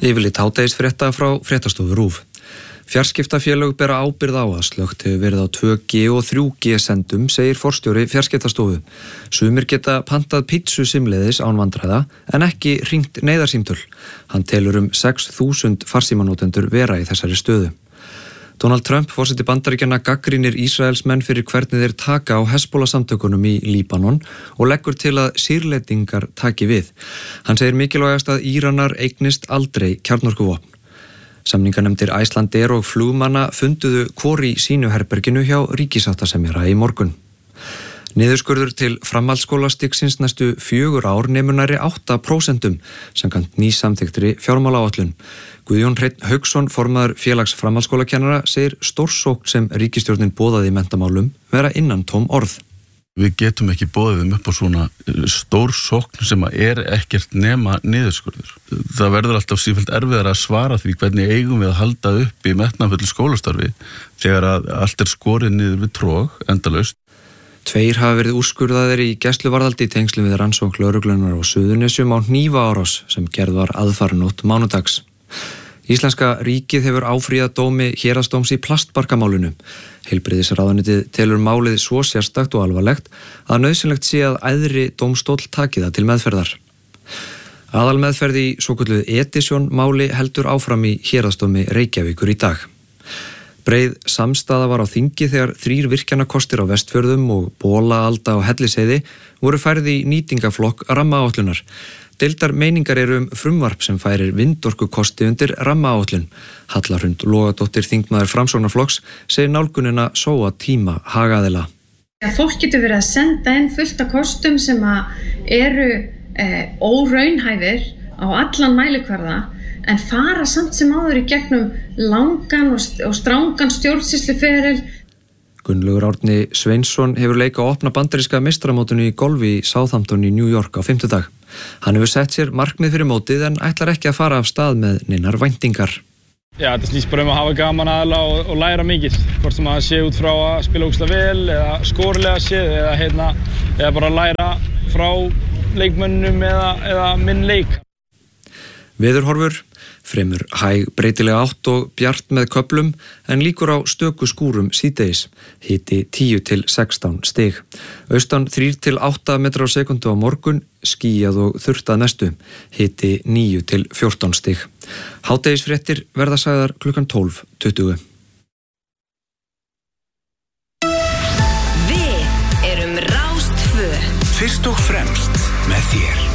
Yfirlit hádegisfrétta frá fréttastofu RÚV. Fjarskiptafélög bera ábyrgð á að slökkt hefur verið á 2G og 3G sendum, segir forstjóri Fjarskiptastofu. Sumir geta pantað pítsu simleiðis án vandræða en ekki hringt neyðarsímtöl. Hann telur 6.000 farsímanótendur vera í þessari stöðu. Donald Trump, forseti Bandaríkjanna, gagnrýnir Ísraelsmenn fyrir hvernig þeir taka á Hezbollah-samtökunum í Líbanon og leggur til að sýrlendingar taki við. Hann segir mikilvægast að Íranar eignist aldrei kjarnorkuvopn. Samninganefndir Icelandair og flugmanna funduðu hvor í sínu herberginu hjá ríkissáttasemjara í morgun. Niðurskurður til framhaldsskólastigsins næstu 4 ár nemur nærri 8% samkvæmt nýsamþykktri fjármálaáætlun. Guðjón Hreinn Hauksson, formaður félags framhaldsskólakennara, segir stórsókn sem ríkisstjórnin boðaði í menntamálum vera innantóm orð. Við getum ekki boðið upp á svona stórsókn sem ekkert nema niðurskurður. Það verður alltaf sífellt erfiðara að svara því hvernig eigum við að halda upp í metnaðfullu skólastarfi þegar að allt skorið niður við trog endalaust. 2 hafa verið úrskurðaðir í gæsluvarðhaldi í tengslum við rannsókn lögreglunnar á Suðurnesjum á hnífaárás sem gerð var aðfaranótt mánudags. Íslenska ríkið hefur áfrýjað dómi héraðsdóms í plastbarkamálinu. Heilbrigðisráðuneytið telur málið svo sérstakt og alvarlegt að nauðsynlegt sé að æðri dómstóll taki það til meðferðar. Aðalmeðferð í svokölluðu Edison máli heldur áfram í héraðsdómi Reykjavíkur í dag. Breið samstaða var á þingi þegar 3 virkjanakostir á Vestfjörðum og Bolaalda á Hellisheiði voru færð í nýtingaflokk rammaáætlunar. Deildar meiningar eru frumvarp sem færir vindorkukosti undir rammaáætlun. Halla Hrund Logadóttir, þingmaður Framsóknarflokks, segir nálgunina sóa tíma hagaðila. Fólk getur verið að senda inn fullt af kostum sem eru óraunhæfir á allan mælikvarða en fara samt sem áður í gegnum langan og strangan stjórnsýsluferil. Gunnlaugur Árni Sveinsson hefur leikað að opna bandaríska meistaramótinu í golfi í Southampton í New York á 5. dag. Hann hefur sett sér markmið fyrir mótið en ætlar ekki að fara af stað með neinar væntingar. Já, þetta snýst bara að hafa gaman aðalega og læra mikið. Hvort sem að sé út frá að spila ógeðslega vel eða skórlega séð eða bara læra frá leikmönnum eða minn leik. Veðurhorfur, fremur hæg breytilega átt og bjart með köflum en líkur á stöku skúrum síðdegis. Hiti 10 til 16 stig. Austan 3 til 8 metrar á sekundu á morgun, skýjað og þurrt að mestu. Hiti 9 til 14 stig. Hádegisfréttir verða sagðar klukkan 12:20. Við erum Rás 2. Fyrst og fremst með þér.